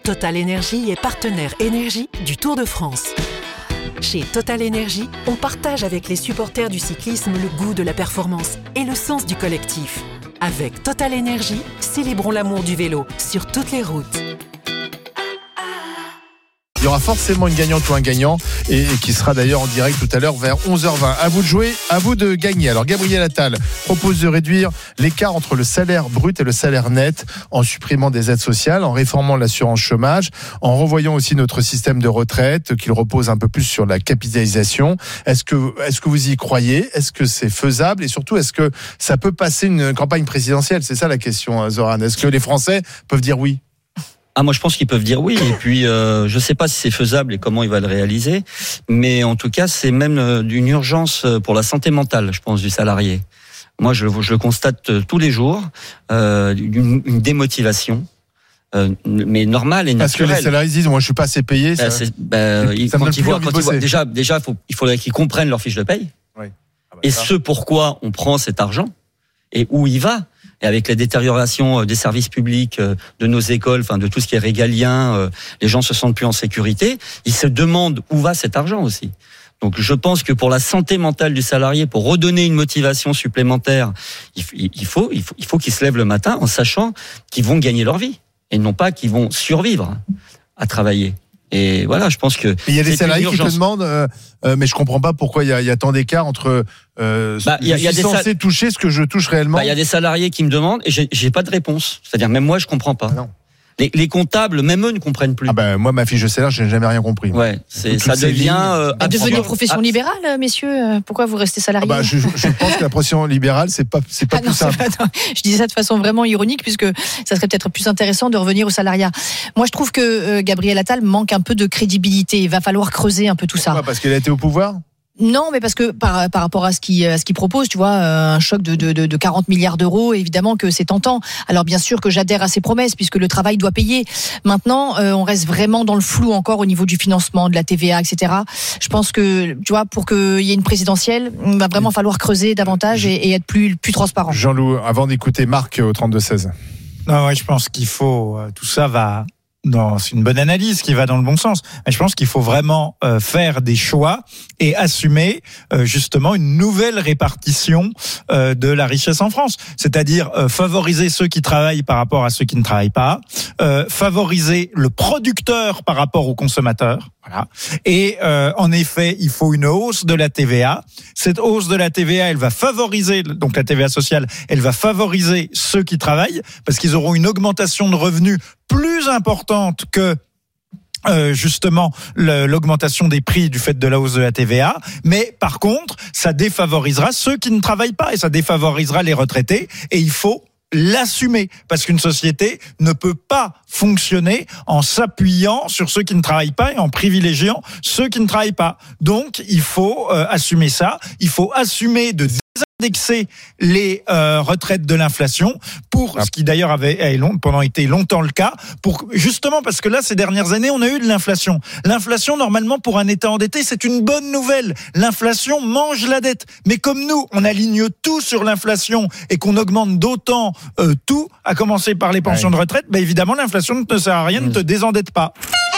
Total Énergie est partenaire énergie du Tour de France. Chez Total Énergie, on partage avec les supporters du cyclisme le goût de la performance et le sens du collectif. Avec Total Énergie, célébrons l'amour du vélo sur toutes les routes. Il y aura forcément une gagnante ou un gagnant et qui sera d'ailleurs en direct tout à l'heure vers 11h20. À vous de jouer, à vous de gagner. Alors Gabriel Attal propose de réduire l'écart entre le salaire brut et le salaire net en supprimant des aides sociales, en réformant l'assurance chômage, en revoyant aussi notre système de retraite qu'il repose un peu plus sur la capitalisation. Est-ce que vous y croyez ? Est-ce que c'est faisable ? Et surtout, est-ce que ça peut passer une campagne présidentielle ? C'est ça la question, Zoran. Est-ce que les Français peuvent dire oui ? Moi je pense qu'ils peuvent dire oui, et puis je sais pas si c'est faisable et comment il va le réaliser, mais en tout cas c'est même d'une urgence pour la santé mentale, je pense, du salarié. Moi je le constate tous les jours, une démotivation, mais normale et naturelle. Parce que les salariés disent moi je suis pas assez payé. Ça il faudrait qu'ils comprennent leur fiche de paye, oui. Et ce pourquoi on prend cet argent et où il va. Et avec la détérioration des services publics, de nos écoles, enfin de tout ce qui est régalien, les gens se sentent plus en sécurité. Ils se demandent où va cet argent aussi. Donc je pense que pour la santé mentale du salarié, pour redonner une motivation supplémentaire, il faut qu'ils se lèvent le matin en sachant qu'ils vont gagner leur vie et non pas qu'ils vont survivre à travailler. Et voilà, je pense que il y a des salariés qui te demandent, mais je comprends pas pourquoi il y a tant d'écart entre je suis censé toucher ce que je touche réellement. Il y a des salariés qui me demandent et j'ai pas de réponse. C'est-à-dire même moi je comprends pas. Non. Les comptables, même eux, ne comprennent plus. Moi, ma fiche de salaire, je n'ai jamais rien compris. Ouais, ça devient. Devenir profession libérale, messieurs. Pourquoi vous restez salarié ? Je pense que la profession libérale, c'est pas plus simple. Je disais ça de façon vraiment ironique, puisque ça serait peut-être plus intéressant de revenir au salariat. Moi, je trouve que Gabriel Attal manque un peu de crédibilité. Il va falloir creuser un peu tout ça. Pourquoi ? Parce qu'il a été au pouvoir ? Non, mais parce que par rapport à ce qu'il propose, tu vois, un choc de 40 milliards d'euros, évidemment que c'est tentant. Alors bien sûr que j'adhère à ses promesses, puisque le travail doit payer. Maintenant, on reste vraiment dans le flou encore au niveau du financement, de la TVA, etc. Je pense que, tu vois, pour qu'il y ait une présidentielle, il va vraiment falloir creuser davantage et être plus transparent. Jean-Loup, avant d'écouter Marc au 32-16. Non, ouais, je pense qu'il faut, tout ça va... Non, c'est une bonne analyse qui va dans le bon sens. Mais je pense qu'il faut vraiment faire des choix et assumer justement une nouvelle répartition de la richesse en France. C'est-à-dire favoriser ceux qui travaillent par rapport à ceux qui ne travaillent pas, favoriser le producteur par rapport au consommateur. Voilà. Et en effet, il faut une hausse de la TVA. Cette hausse de la TVA, elle va favoriser, donc la TVA sociale, elle va favoriser ceux qui travaillent parce qu'ils auront une augmentation de revenus plus importante que justement l'augmentation des prix du fait de la hausse de la TVA, mais par contre, ça défavorisera ceux qui ne travaillent pas et ça défavorisera les retraités et il faut l'assumer, parce qu'une société ne peut pas fonctionner en s'appuyant sur ceux qui ne travaillent pas et en privilégiant ceux qui ne travaillent pas. Donc, il faut assumer ça, il faut assumer de désindexer les retraites de l'inflation, pour ce qui d'ailleurs avait pendant été longtemps le cas, pour justement parce que là ces dernières années on a eu de l'inflation. L'inflation normalement pour un État endetté c'est une bonne nouvelle. L'inflation mange la dette, mais comme nous on aligne tout sur l'inflation et qu'on augmente d'autant tout, à commencer par les pensions de retraite, évidemment l'inflation ne te sert à rien, ne te désendette pas.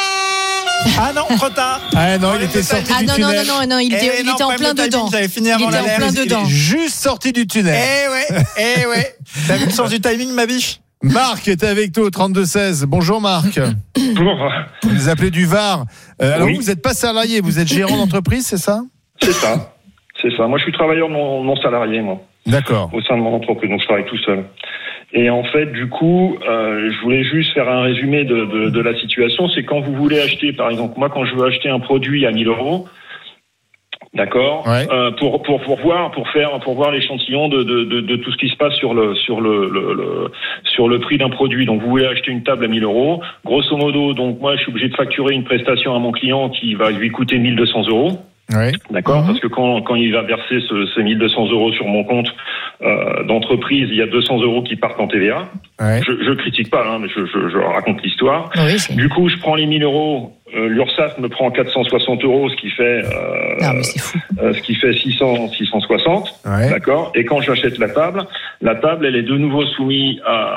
Ah non, trop tard. Ah non, il était sorti du tunnel. Non, il était en plein dedans. J'avais fini avant la lettre. Il est juste sorti du tunnel. Eh ouais. T'as vu le sens du timing, ma biche ? Marc est avec toi au 32-16. Bonjour Marc. Bonjour. Vous nous appelez du Var. Alors oui. vous n'êtes pas salarié, vous êtes gérant d'entreprise, c'est ça ? C'est ça. Moi, je suis travailleur non salarié, moi. D'accord. Au sein de mon entreprise, donc je travaille tout seul. Et en fait, du coup, je voulais juste faire un résumé de la situation. C'est quand vous voulez acheter, par exemple, moi, quand je veux acheter un produit à 1 000 €, d'accord, ouais. pour voir l'échantillon de tout ce qui se passe sur le prix d'un produit. Donc, vous voulez acheter une table à 1 000 €. Grosso modo, donc, moi, je suis obligé de facturer une prestation à mon client qui va lui coûter 1 200 €. Oui. D'accord, parce que quand il va verser ces 1 200 € sur mon compte d'entreprise, il y a 200 € qui partent en TVA. Ouais. Je critique pas, mais je raconte l'histoire. Oui, du coup, je prends les 1 000 €. L'URSSAF me prend 460 €, ce qui fait mais c'est fou. ce qui fait 660. Ouais. D'accord. Et quand j'achète la table, elle est de nouveau soumise à